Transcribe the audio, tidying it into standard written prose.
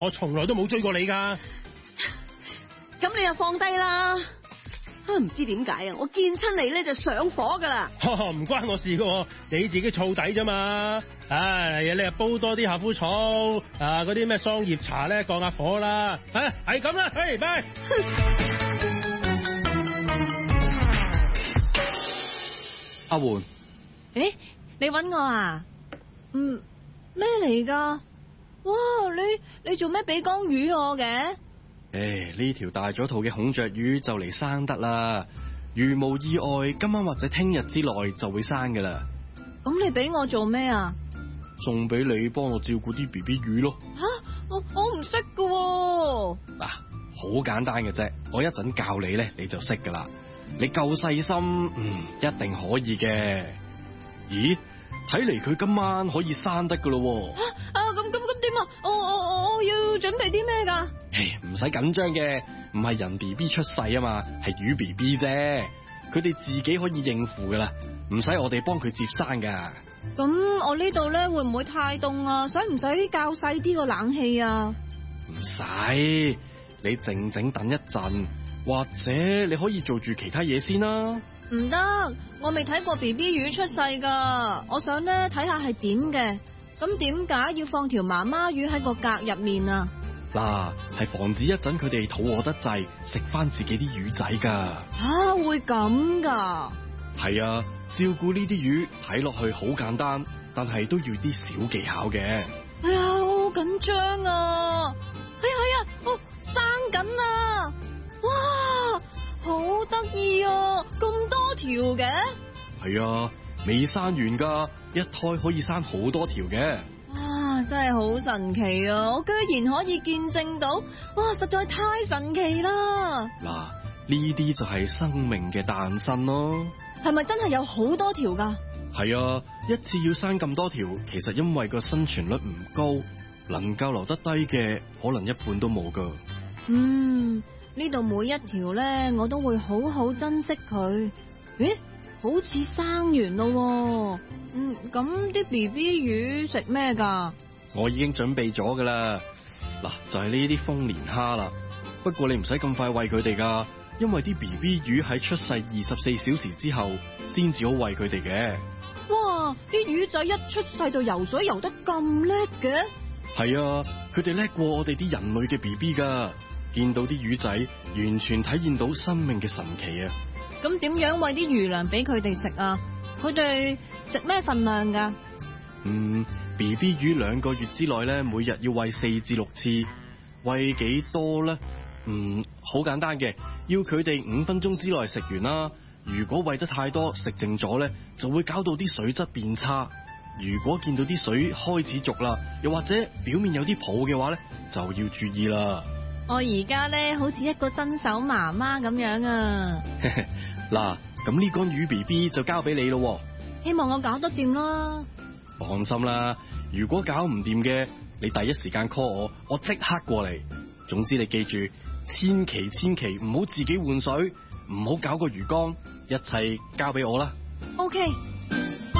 我從來都冇追過你噶。 咁你又放低啦。唔知點解啊，我見親你咧就上火噶啦。 唔關我事噶，你自己燥底啫嘛。你又煲多啲夏枯草嗰啲咩桑葉茶咧降下火啦。係咁啦，拜。 阿媛， 你揾我啊？咩嚟噶？哇，你做咩俾缸魚我嘅？ 呢條大咗肚嘅孔雀魚就嚟生得啦，如無意外，今晚或者聽日之內就會生噶啦。 咁你俾我做咩啊？ 送俾你幫我照顧啲 BB 魚咯。 我唔識噶喎。 嗱，好簡單嘅啫，我一陣教你咧，你就識噶啦。你夠細心，一定可以嘅。咦，睇嚟佢今晚可以生得噶咯。 咁點啊？我要準備啲咩噶？ 唔使緊張嘅，唔係人 BB 出世啊嘛，係魚 BB 啫，佢哋自己可以應付噶啦，唔使我哋幫佢接生噶。 咁我呢度咧會唔會太凍啊？使唔使較細啲個冷氣啊？ 唔使，你靜靜等一陣，或者你可以做住其他嘢先啦。 唔得，我未睇過 BB 魚出世噶，我想咧睇下係點嘅。咁點解要放條媽媽魚喺個格入面啊？ 嗱，係防止一陣佢哋肚餓得滯，食翻自己啲魚仔噶。 會咁噶？ 係啊，照顧呢啲魚睇落去好簡單，但係都要啲小技巧嘅。 哎呀，我好緊張啊！生緊啊！哇，好得意啊！咁多條嘅？ 係啊，未生完噶，一胎可以生好多條嘅。 哇，真係好神奇啊！我居然可以見證到，哇，實在太神奇啦！ 嗱，呢啲就係生命嘅誕生咯。 係咪真係有好多條噶？ 係啊，一次要生咁多條，其實因為個生存率唔高，能夠留得低嘅可能一半都冇噶。 呢度每一條咧，我都會好好珍惜佢。好似生完咯。咁啲 BB 魚食咩噶？ 我已經準備咗噶啦。嗱，就係呢啲豐年蝦啦。不過你唔使咁快餵佢哋噶，因為啲 BB 魚喺出世24小時之後先至好餵佢哋嘅。 哇！啲魚仔一出世就游水游得咁叻嘅？ 係啊，佢哋叻過我哋啲人類嘅 BB 噶。見到啲魚仔，完全體現到生命嘅神奇啊！ 咁點樣餵啲魚糧俾佢哋食啊？佢哋食咩份量噶 ？BB 魚2個月之內咧，每日要餵4至6次，餵幾多咧？好簡單嘅，要佢哋5分鐘之內食完啦。如果餵得太多，食剩咗咧，就會搞到啲水質變差。如果見到啲水開始濁啦，又或者表面有啲泡嘅話咧，就要注意啦。 我而家咧好似一個新手媽媽咁樣啊！ 嗱，咁呢缸魚 BB 就交俾你咯。 希望我搞得掂啦。 放心啦，如果搞唔掂嘅，你第一時間 call 我即刻過嚟。總之你記住，千祈唔好自己換水，唔好搞個魚缸，一切交俾我啦。 OK。